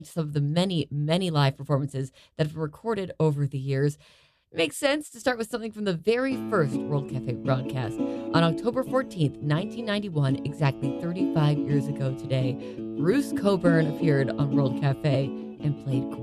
some of the many, many live performances that have been recorded over the years. It makes sense to start with something from the very first World Cafe broadcast. On October 14th, 1991, exactly 35 years ago today, Bruce Cockburn appeared on World Cafe and played